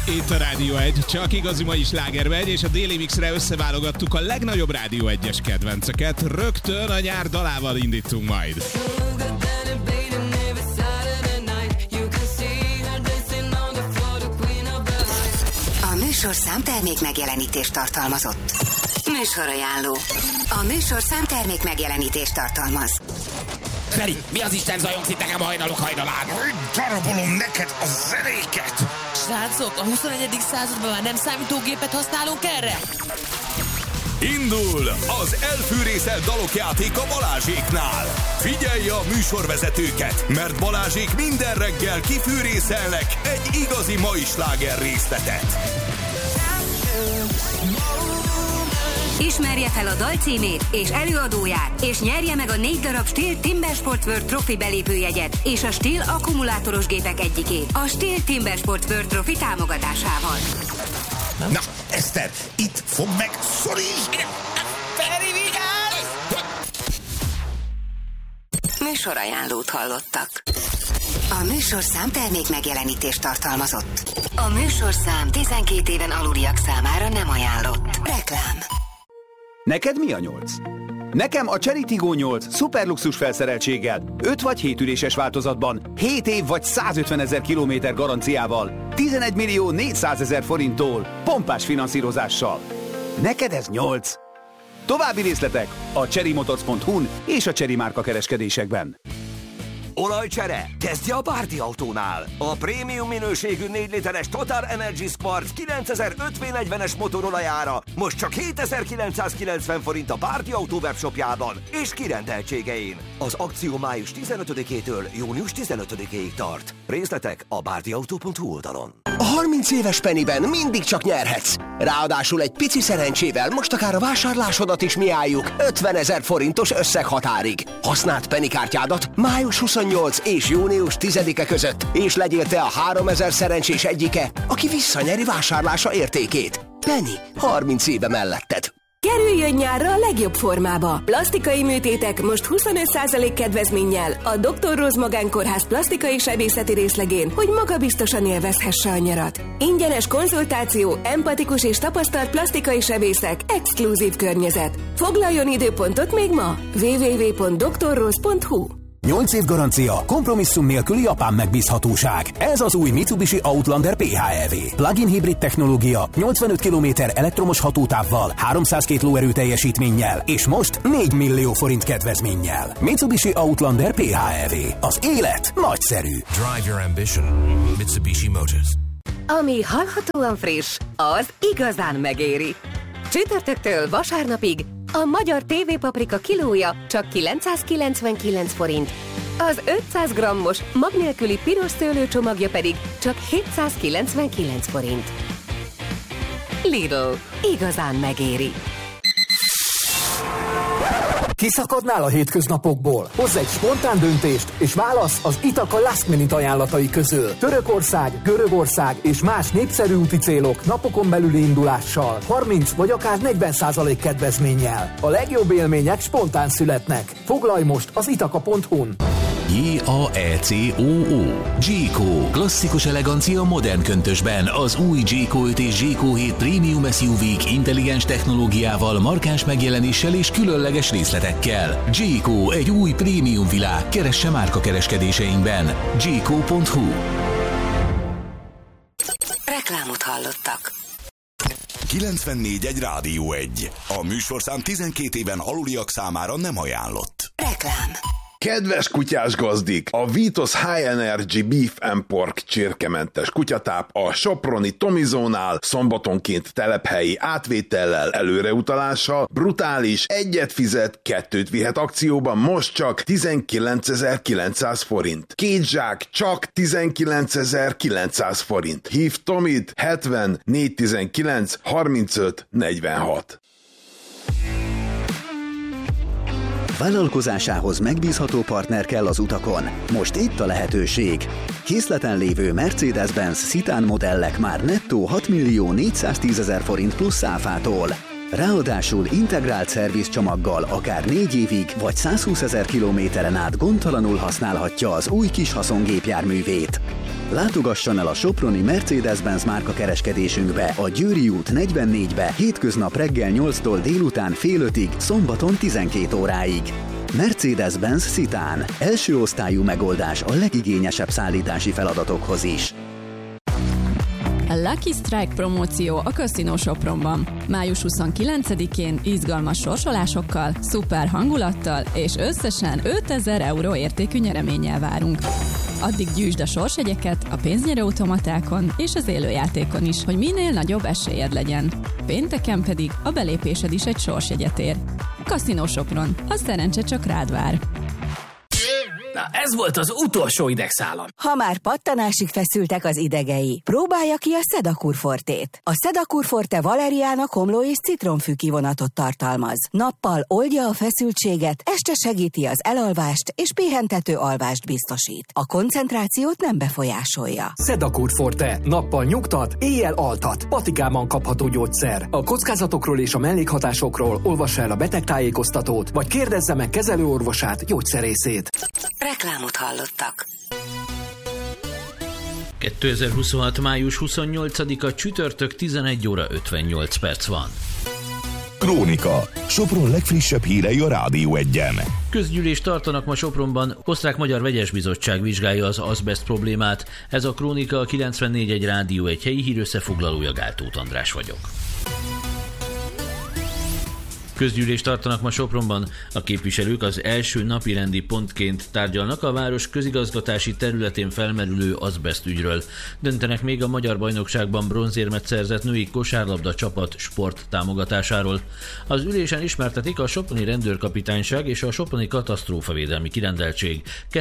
Itt a Rádió 1, csak igazi mai sláger megy, és a Déli Mixre összeválogattuk a legnagyobb Rádió 1-es kedvenceket. Rögtön a nyár dalával indítunk majd. A műsorszám termék megjelenítést tartalmazott. Műsorajánló. A műsorszám termék megjelenítést tartalmaz. Feri, mi az Isten zajongsz itt nekem hajnalok hajnalán? Darabolom neked a zenéket! Srácok, a 21. században már nem számítógépet használunk erre? Indul az elfűrészelt dalok játéka Balázséknál. Figyelj a műsorvezetőket, mert Balázsék minden reggel kifűrészelnek egy igazi mai sláger részletet. Ismerje fel a dal címét és előadóját, és nyerje meg a 4 darab Stihl Timber Sport World Trophy belépőjegyet és a Stihl akkumulátoros gépek egyikét a Stihl Timber Sport World Trophy támogatásával. Na, Eszter, itt fog meg, szorítsd! Feri, vigyázz! Műsorajánlót hallottak. A műsorszám termék megjelenítést tartalmazott. A műsorszám 12 éven aluliak számára nem ajánlott. Reklám. Neked mi a 8? Nekem a Chery Tiggo 8 szuperluxus felszereltséggel, 5 vagy 7 üléses változatban, 7 év vagy 150 000 kilométer garanciával, 11 millió 400 000 forinttól, pompás finanszírozással. Neked ez 8. További részletek a cherrymotors.hu-n és a Chery márka kereskedésekben. Olajcsere? Kezdje a Bárdi Autónál! A prémium minőségű 4 literes Total Energy Spark 9050-es motorolajára most csak 7990 forint a Bárdi Autó webshopjában és kirendeltségein. Az akció május 15-től június 15-ig tart. Részletek a bárdiautó.hu oldalon. A 30 éves Pennyben mindig csak nyerhetsz. Ráadásul egy pici szerencsével most akár a vásárlásodat is miálljuk 50 000 forintos összeghatárig. Használd Penny kártyádat május 28 és június 10-e között, és legyél te a 3000 szerencsés egyike, aki visszanyeri vásárlása értékét. Penny, 30 éve melletted. Kerüljön nyárra a legjobb formába. Plasztikai műtétek most 25% kedvezménnyel a Dr. Rose Magánkórház plastikai sebészeti részlegén, hogy magabiztosan élvezhesse a nyarat. Ingyenes konzultáció, empatikus és tapasztalt plastikai sebészek, exkluzív környezet. Foglaljon időpontot még ma! www.drrose.hu 8 év garancia, kompromisszum nélküli japán megbízhatóság. Ez az új Mitsubishi Outlander PHEV. Plug-in hibrid technológia, 85 km elektromos hatótávval, 302 lóerő teljesítménnyel, és most 4 millió forint kedvezménnyel. Mitsubishi Outlander PHEV. Az élet nagyszerű. Drive your ambition. Mitsubishi Motors. Ami hallhatóan friss, az igazán megéri. Csütörtöktől vasárnapig a magyar TV-paprika kilója csak 999 forint, az 500 grammos mag nélküli piros szőlőcsomagja pedig csak 799 forint. Lidl. Igazán megéri. Kiszakadnál a hétköznapokból? Hozz egy spontán döntést, és válasz az Itaka Last Minute ajánlatai közül. Törökország, Görögország és más népszerű úti célok napokon belüli indulással, 30 vagy akár 40% kedvezménnyel. A legjobb élmények spontán születnek. Foglalj most az itaka.hu-n. J-A-E-C-O-O Jayco. Klasszikus elegancia modern köntösben. Az új Jayco 5 és Jayco 7 Premium SUV-k intelligens technológiával, markáns megjelenéssel és különleges részletekkel. Jayco, egy új prémium világ. Keresse márka kereskedéseinkben. Jayco.hu. Reklámot hallottak. 94.1 Rádió 1. A műsorszám 12 éven aluliak számára nem ajánlott. Reklám. Kedves kutyás gazdik! A Vitos High Energy Beef and Pork csirkementes kutyatáp a soproni Tomizónál szombatonként telephelyi átvétellel, előreutalással, brutális, egyet fizet, kettőt vihet akcióban most csak 19.900 forint. Két zsák csak 19.900 forint. Hív Tomit 70 419 35 46. Vállalkozásához megbízható partner kell az utakon. Most itt a lehetőség. Készleten lévő Mercedes-Benz Citan modellek már nettó 6 410 000 forint plusz áfától. Ráadásul integrált szervizcsomaggal akár 4 évig vagy 120 000 kilométeren át gondtalanul használhatja az új kis haszongépjárművét. Látogasson el a soproni Mercedes-Benz márka kereskedésünkbe a Győri út 44-be hétköznap reggel 8-tól délután fél 5-ig, szombaton 12 óráig. Mercedes-Benz Citan. Első osztályú megoldás a legigényesebb szállítási feladatokhoz is. A Lucky Strike promóció a Casino Sopronban. Május 29-én izgalmas sorsolásokkal, szuper hangulattal és összesen 5000 euró értékű nyereménnyel várunk. Addig gyűjtsd a sorsjegyeket a pénznyerőautomatákon és az élőjátékon is, hogy minél nagyobb esélyed legyen. Pénteken pedig a belépésed is egy sorsjegyet ér. Casino Sopron. A szerencse csak rád vár. Na, ez volt az utolsó idegszálam. Ha már pattanásig feszültek az idegei, próbálja ki a Sedakur Fortét. A Sedakur Forte valeriána, komló és citromfű kivonatot tartalmaz. Nappal oldja a feszültséget, este segíti az elalvást és pihentető alvást biztosít. A koncentrációt nem befolyásolja. Sedakur Forte. Nappal nyugtat, éjjel altat. Patikában kapható gyógyszer. A kockázatokról és a mellékhatásokról olvassa el a betegtájékoztatót, vagy kérdezze meg kezelőorvosát, gyógyszerészét. Reklámot hallottak. 2026. május 28-a csütörtök 11 óra 58 perc van. Krónika. Sopron legfrissebb hírei a Rádió Egyen. Közgyűlést tartanak ma Sopronban, Osztrák-Magyar Vegyes Bizottság vizsgálja az azbest problémát. Ez a Krónika, a 94.1 Rádió egy helyi hírösszefoglalója, Gáltóth András vagyok. Közgyűlést tartanak ma Sopronban. A képviselők az első napirendi pontként tárgyalnak a város közigazgatási területén felmerülő azbest ügyről. Döntenek még a Magyar Bajnokságban bronzérmet szerzett női kosárlabda csapat sport támogatásáról. Az ülésen ismertetik a Soproni Rendőrkapitányság és a Soproni Katasztrófavédelmi Kirendeltség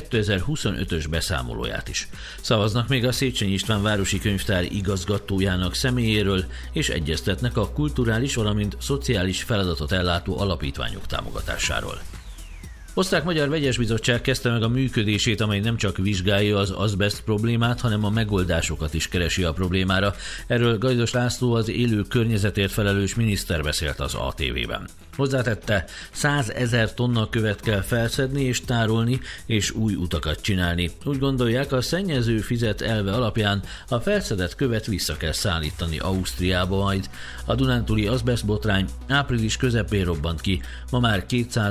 2025-ös beszámolóját is. Szavaznak még a Széchenyi István városi könyvtár igazgatójának személyéről, és egyeztetnek a kulturális, valamint szociális feladatot ellátó alapítványok támogatásáról. Osztrák-Magyar Vegyes Bizottság kezdte meg a működését, amely nem csak vizsgálja az azbest problémát, hanem a megoldásokat is keresi a problémára. Erről Gajdos László, az élő környezetért felelős miniszter beszélt az ATV-ben. Hozzátette, 100 000 tonna követ kell felszedni és tárolni, és új utakat csinálni. Úgy gondolják, a szennyező fizet elve alapján a felszedett követ vissza kell szállítani Ausztriába majd. A dunántúli azbest botrány április közepén robbant ki, ma már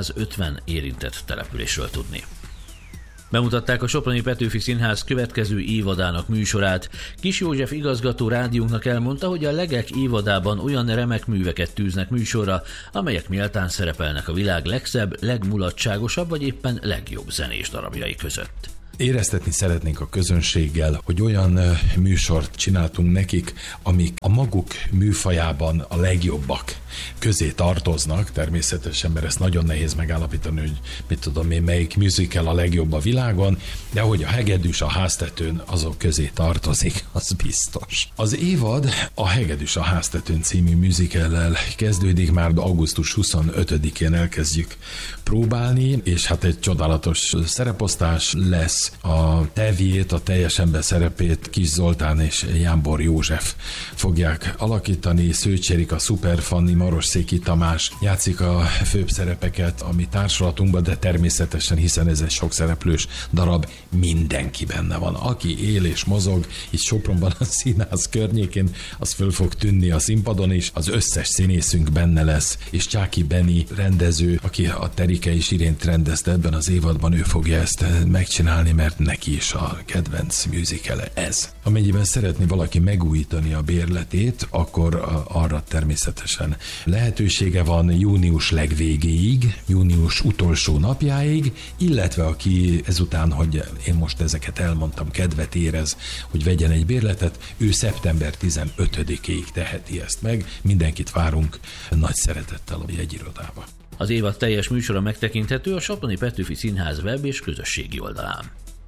250 érintett településről tudni. Bemutatták a Soproni Petőfi Színház következő évadának műsorát. Kis József igazgató rádiónknak elmondta, hogy a Legek évadában olyan remek műveket tűznek műsorra, amelyek méltán szerepelnek a világ legszebb, legmulatságosabb vagy éppen legjobb zenés darabjai között. Éreztetni szeretnénk a közönséggel, hogy olyan műsort csináltunk nekik, amik a maguk műfajában a legjobbak közé tartoznak, természetesen, mert ezt nagyon nehéz megállapítani, hogy mit tudom én, melyik musical a legjobb a világon, de hogy a Hegedűs a háztetőn azok közé tartozik, az biztos. Az évad a Hegedűs a háztetőn című musicallel kezdődik, már augusztus 25-én elkezdjük próbálni, és hát egy csodálatos szereposztás lesz. A Tevjét, a teljes ember szerepét Kis Zoltán és Jánbor József fogják alakítani, Szőcs Erika, Szuper Fanni, Marosszéki Tamás játszik a főbb szerepeket a mi társulatunkban, de természetesen, hiszen ez egy sok szereplős darab, mindenki benne van. Aki él és mozog itt Sopronban a színház környékén, az föl fog tűnni a színpadon is, az összes színészünk benne lesz, és Csáki Benni rendező, aki a Terike és Irént rendezte ebben az évadban, ő fogja ezt megcsinálni, mert neki is a kedvenc musicale ez. Amennyiben szeretné valaki megújítani a bérletét, akkor arra természetesen lehetősége van június legvégéig, június utolsó napjáig, illetve aki ezután, hogy én most ezeket elmondtam, kedvet érez, hogy vegyen egy bérletet, ő szeptember 15-ig teheti ezt meg. Mindenkit várunk nagy szeretettel a jegyirodába. Az évad teljes műsora megtekinthető a Soproni Petőfi Színház web és közösségi oldalán.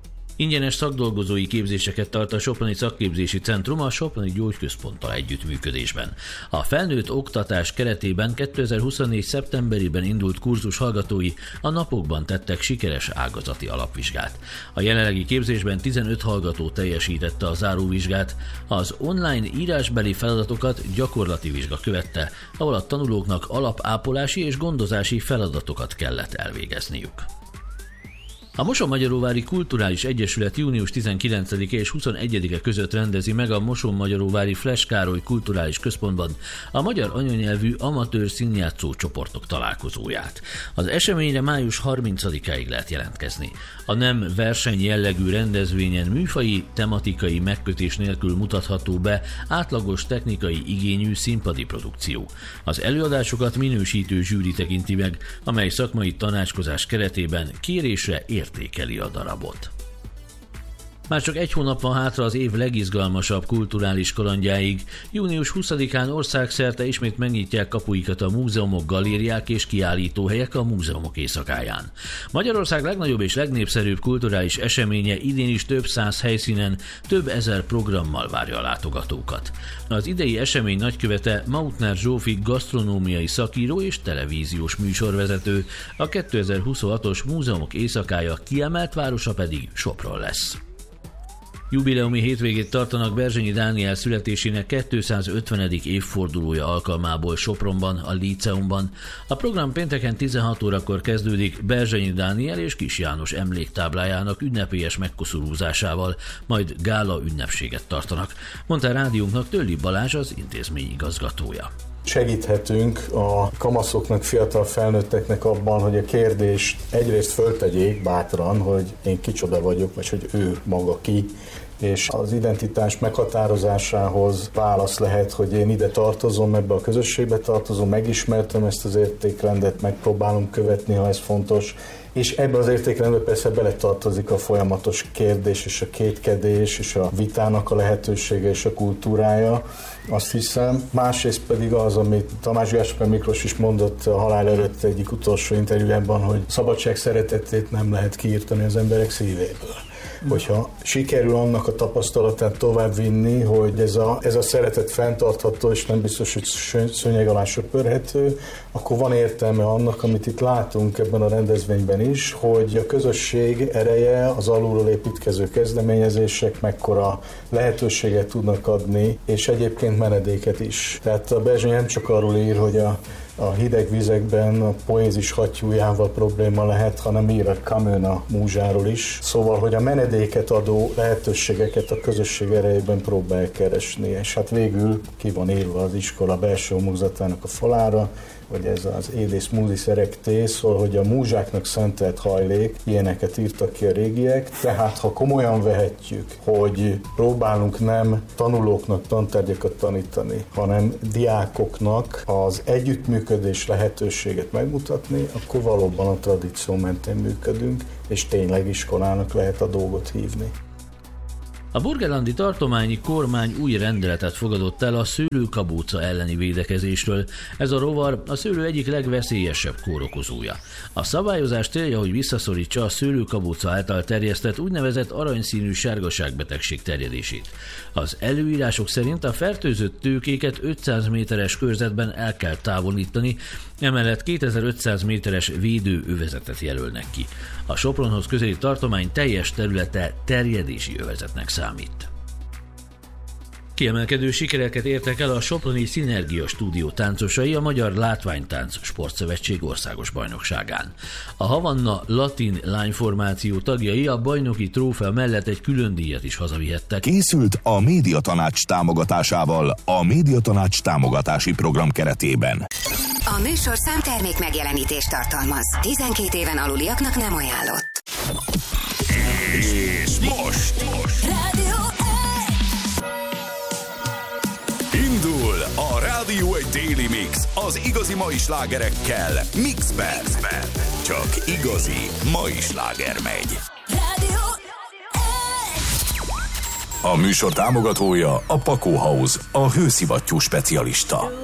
Ingyenes szakdolgozói képzéseket tart a Soproni Szakképzési Centrum a Soproni Gyógyközponttal együttműködésben. A felnőtt oktatás keretében 2024. szeptemberében indult kurzus hallgatói a napokban tettek sikeres ágazati alapvizsgát. A jelenlegi képzésben 15 hallgató teljesítette a záróvizsgát, az online írásbeli feladatokat gyakorlati vizsga követte, ahol a tanulóknak alapápolási és gondozási feladatokat kellett elvégezniük. A Mosonmagyaróvári Kulturális Egyesület június 19-e és 21-e között rendezi meg a Mosonmagyaróvári Flash Károly Kulturális Központban a magyar anyanyelvű amatőr színjátszó csoportok találkozóját. Az eseményre május 30-áig lehet jelentkezni. A nem verseny jellegű rendezvényen műfaji, tematikai megkötés nélkül mutatható be átlagos technikai igényű színpadi produkció. Az előadásokat minősítő zsűri tekinti meg, amely szakmai tanácskozás keretében kérésre értékeli a darabot. Már csak egy hónap van hátra az év legizgalmasabb kulturális kalandjáig. Június 20-án országszerte ismét megnyitják kapuikat a múzeumok, galériák és kiállítóhelyek a múzeumok éjszakáján. Magyarország legnagyobb és legnépszerűbb kulturális eseménye idén is több száz helyszínen, több ezer programmal várja a látogatókat. Az idei esemény nagykövete Mautner Zsófi gasztronómiai szakíró és televíziós műsorvezető, a 2026-os múzeumok éjszakája kiemelt városa pedig Sopron lesz. Jubileumi hétvégét tartanak Berzsenyi Dániel születésének 250. évfordulója alkalmából Sopronban, a Líceumban. A program pénteken 16 órakor kezdődik Berzsenyi Dániel és Kis János emléktáblájának ünnepélyes megkoszorúzásával, majd gála ünnepséget tartanak, mondta a rádiónknak Tölli Balázs, az intézmény igazgatója. Segíthetünk a kamaszoknak, fiatal felnőtteknek abban, hogy a kérdést egyrészt föltegyék bátran, hogy én kicsoda vagyok, vagy hogy ő maga ki, és az identitás meghatározásához válasz lehet, hogy én ide tartozom, ebbe a közösségbe tartozom, megismertem ezt az értékrendet, megpróbálom követni, ha ez fontos, és ebbe az értékrendbe persze beletartozik a folyamatos kérdés és a kétkedés és a vitának a lehetősége és a kultúrája, azt hiszem. Másrészt pedig az, amit Tamás Gáspár Miklós is mondott a halál előtt egyik utolsó interjújában, hogy szabadság szeretetét nem lehet kiírtani az emberek szívéből. Hogyha sikerül annak a tapasztalatát továbbvinni, hogy ez a szeretet fenntartható, és nem biztos, hogy szőnyeg alá söpörhető, akkor van értelme annak, amit itt látunk ebben a rendezvényben is, hogy a közösség ereje, az alulról építkező kezdeményezések mekkora lehetőséget tudnak adni, és egyébként menedéket is. Tehát a Berzsenyi nem csak arról ír, hogy a hideg vizekben a poézis hattyújával probléma lehet, hanem ír a Camus a múzsáról is. Szóval, hogy a menedéket adó lehetőségeket a közösség erejében próbálják keresni, és hát végül ki van írva az iskola belső homlokzatának a falára, hogy ez az édész múzis erecté, szól, hogy a múzsáknak szentelt hajlék, ilyeneket írtak ki a régiek, tehát ha komolyan vehetjük, hogy próbálunk nem tanulóknak tantárgyakat tanítani, hanem diákoknak az együttműködés lehetőséget megmutatni, akkor valóban a tradíció mentén működünk, és tényleg iskolának lehet a dolgot hívni. A burgenlandi tartományi kormány új rendeletet fogadott el a szőlőkabóca elleni védekezésről. Ez a rovar a szőlő egyik legveszélyesebb kórokozója. A szabályozás célja, hogy visszaszorítsa a szőlőkabóca által terjesztett úgynevezett aranyszínű sárgaságbetegség terjedését. Az előírások szerint a fertőzött tőkéket 500 méteres körzetben el kell távolítani, emellett 2500 méteres védőövezetet jelölnek ki. A Sopronhoz közeli tartomány teljes területe terjedési övezetnek számít. Kiemelkedő sikereket értek el a soproni Szinergia Stúdió táncosai a Magyar Látványtánc Sportszövetség országos bajnokságán. A Havanna latin lányformáció tagjai a bajnoki trófea mellett egy külön díjat is hazavihettek. Készült a Médiatanács támogatásával a Médiatanács támogatási program keretében. A műsorszám termék megjelenítést tartalmaz. 12 éven aluliaknak nem ajánlott. És most indul a Rádió egy Daily Mix az igazi mai slágerekkel. Mixben. Csak igazi mai sláger megy. A műsor támogatója a Pakó House, a hőszivattyú specialista.